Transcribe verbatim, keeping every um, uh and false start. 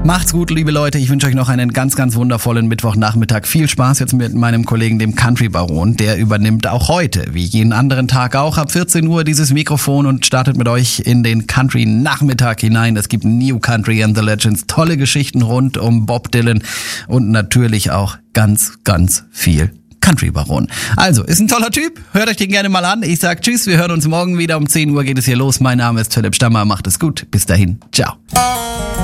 Macht's gut, liebe Leute. Ich wünsche euch noch einen ganz, ganz wundervollen Mittwochnachmittag. Viel Spaß jetzt mit meinem Kollegen, dem Country Baron. Der übernimmt auch heute, wie jeden anderen Tag auch, ab vierzehn Uhr dieses Mikrofon und startet mit euch in den Country-Nachmittag hinein. Es gibt New Country and the Legends, tolle Geschichten rund um Bob Dylan und natürlich auch ganz, ganz viel Country Baron. Also, ist ein toller Typ. Hört euch den gerne mal an. Ich sag tschüss. Wir hören uns morgen wieder. Um zehn Uhr geht es hier los. Mein Name ist Philipp Stammer. Macht es gut. Bis dahin. Ciao.